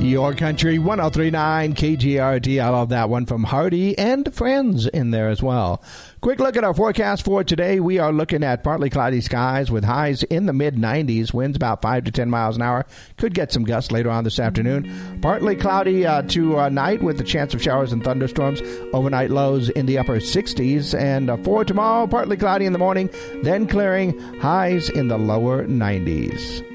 Your Country 103.9 KGRD. I love that one from Hardy and Friends in there as well. Quick look at our forecast for today. We are looking at partly cloudy skies with highs in the mid-90s. Winds about 5 to 10 miles an hour. Could get some gusts later on this afternoon. Partly cloudy tonight with a chance of showers and thunderstorms. Overnight lows in the upper 60s. And for tomorrow, partly cloudy in the morning, then clearing. Highs in the lower 90s.